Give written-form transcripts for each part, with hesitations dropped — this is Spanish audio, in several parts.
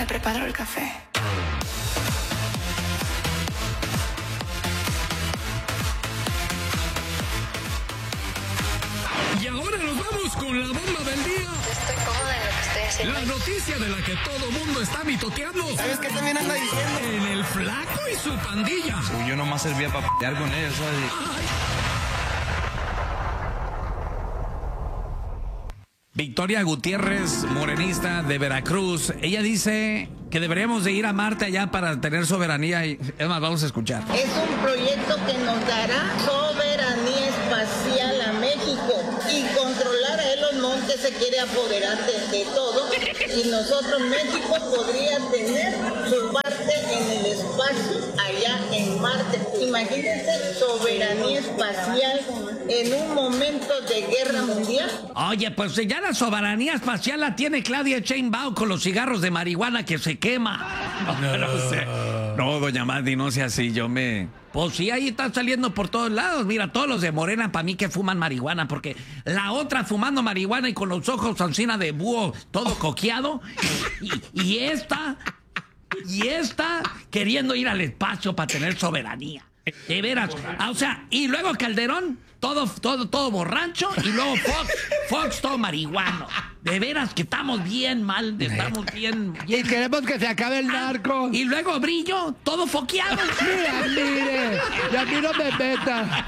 Me preparo el café. Y ahora nos vamos con la bomba del día. Estoy cómoda en lo que estoy haciendo. La noticia de la que todo mundo está mitoteando. ¿Sabes qué también anda diciendo? En el Flaco y su pandilla. Uy, yo nomás servía para pelear con ellos, ¿sabes? Victoria Gutiérrez, morenista de Veracruz, ella dice que deberíamos de ir a Marte allá para tener soberanía. Y es más, vamos a escuchar. Es un proyecto que nos dará soberanía espacial a México y controlar a Elon Musk, que se quiere apoderar de todo, y nosotros, México, podría tener su parte en el espacio allá en Marte. Imagínense, soberanía espacial en un momento de guerra mundial. Oye, pues ya la soberanía espacial la tiene Claudia Sheinbaum con los cigarros de marihuana que se quema. No sé. No, doña Mati, no sea así, Pues sí, ahí está saliendo por todos lados. Mira, todos los de Morena para mí que fuman marihuana, porque la otra fumando marihuana y con los ojos encina de búho, todo coqueado. Y esta queriendo ir al espacio para tener soberanía. De veras. O sea, y luego Calderón, todo borracho, y luego Fox todo marihuano. De veras que estamos bien mal, estamos bien. Y queremos que se acabe el narco. Y luego Brillo, todo foqueado. Mire, y a mí no me meta.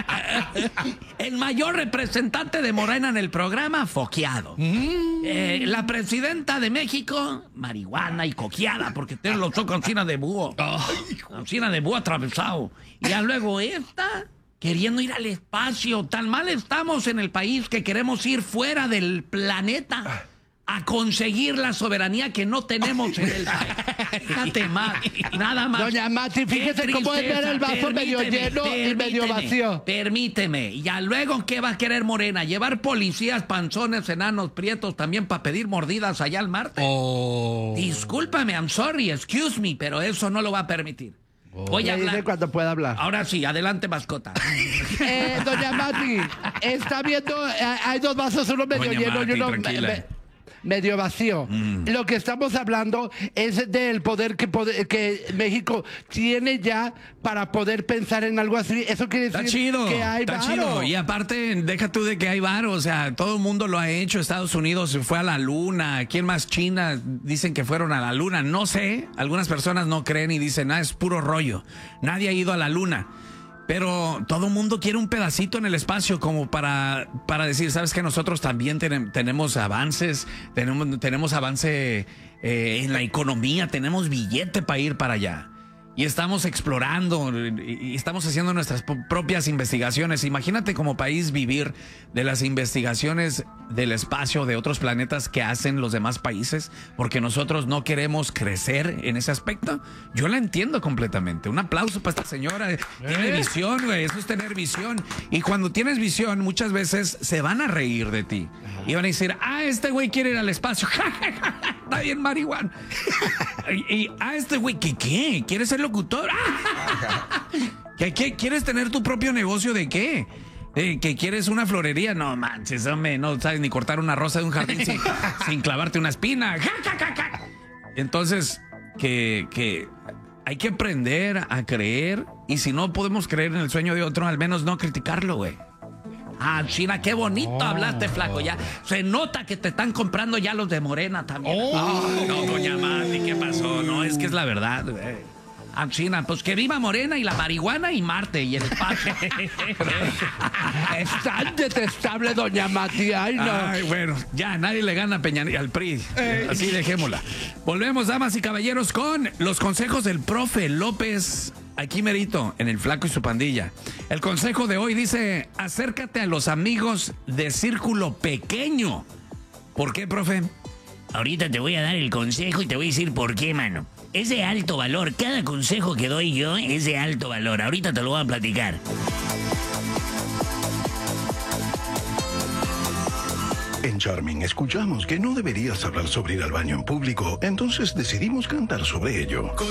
El mayor representante de Morena en el programa, foqueado. La presidenta de México, marihuana y coqueada, porque tiene los ojos encina de búho. Encina de búho atravesado. Y ya luego esta, queriendo ir al espacio. Tan mal estamos en el país que queremos ir fuera del planeta a conseguir la soberanía que no tenemos en el país. Fíjate más, nada más. Doña Mati, fíjese cómo es ver el vaso medio lleno y medio vacío. Permíteme. Y ya luego, ¿qué va a querer Morena? ¿Llevar policías, panzones, enanos, prietos también para pedir mordidas allá al Marte? Discúlpame, I'm sorry, excuse me, pero eso no lo va a permitir. Voy a hablar. Cuando pueda hablar. Ahora sí, adelante, mascota. Doña Mati, está viendo, hay dos vasos, uno medio Doña lleno Mati, y uno tranquila. medio vacío. Lo que estamos hablando es del poder que México tiene ya para poder pensar en algo así. Eso quiere decir que hay está varo. chido. Y aparte, deja tú de que hay varo. O sea, todo el mundo lo ha hecho. Estados Unidos se fue a la luna. ¿Quién más? China dicen que fueron a la luna. No sé. Algunas personas no creen y dicen, es puro rollo. Nadie ha ido a la luna. Pero todo el mundo quiere un pedacito en el espacio como para decir, ¿sabes qué? Nosotros también tenemos avances, tenemos avance en la economía, tenemos billete para ir para allá. Y estamos explorando y estamos haciendo nuestras propias investigaciones. Imagínate como país vivir de las investigaciones del espacio de otros planetas que hacen los demás países, porque nosotros no queremos crecer en ese aspecto. Yo la entiendo completamente. Un aplauso para esta señora. Tiene visión, güey. Eso es tener visión. Y cuando tienes visión, muchas veces se van a reír de ti. Y van a decir, este güey quiere ir al espacio. Está bien marihuana. Y este güey, ¿qué? ¿Quieres ser locutor? ¿Qué? ¿Quieres tener tu propio negocio de qué? ¿Que quieres una florería? No manches, hombre, no sabes ni cortar una rosa de un jardín sin clavarte una espina. Entonces, que hay que aprender a creer, y si no podemos creer en el sueño de otro, al menos no criticarlo, güey. China, qué bonito hablaste, flaco. Ya se nota que te están comprando ya los de Morena también. No, doña Mati, ¿qué pasó? No, es que es la verdad, güey. China, pues que viva Morena y la marihuana y Marte y el espacio. Es tan detestable, doña Mati. Ay, no. Ay, bueno, ya nadie le gana a al PRI. Así dejémosla. Volvemos, damas y caballeros, con los consejos del profe López. Aquí merito, en el Flaco y su pandilla. El consejo de hoy dice, acércate a los amigos de círculo pequeño. ¿Por qué, profe? Ahorita te voy a dar el consejo y te voy a decir por qué, mano. Es de alto valor. Cada consejo que doy yo es de alto valor. Ahorita te lo voy a platicar. En Charming escuchamos que no deberías hablar sobre ir al baño en público, entonces decidimos cantar sobre ello.